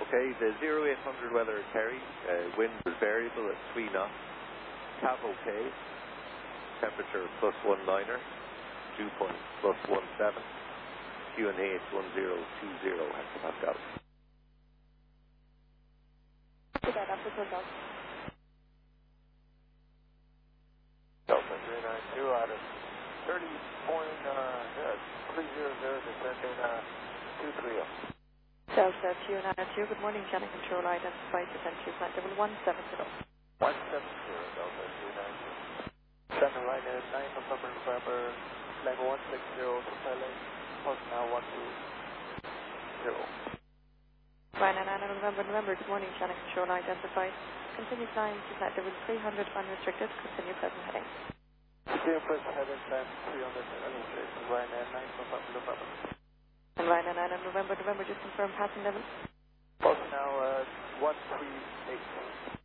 Okay, the 0800 weather Kerry, wind is variable at 3 knots, cap okay, temperature +19er, dew point +17, QNH 1020 hectopascal. Delta 392 out of 30.300 descending 230. Delta 292, good morning, channel control identified descent flight level 170. 170, Delta 292. Center right at 9 November, level 160 to Pele, post now 120. Ryanair 9 November, good morning, channel control identified. Continue flying to flight level 300 unrestricted, continue present heading. Continue present heading, time 300 unrestricted, Ryanair 9 November. And Ryanair 9 November, just confirm passing level. Post now 138.